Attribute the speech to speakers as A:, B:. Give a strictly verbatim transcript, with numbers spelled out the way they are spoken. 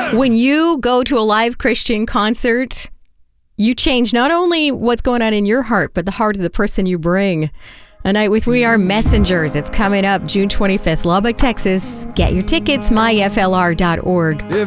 A: When you go to a live Christian concert, you change not only what's going on in your heart, but the heart of the person you bring. A night with We Are Messengers. It's coming up June twenty-fifth, Lubbock, Texas. Get your tickets, my f l r dot org.
B: If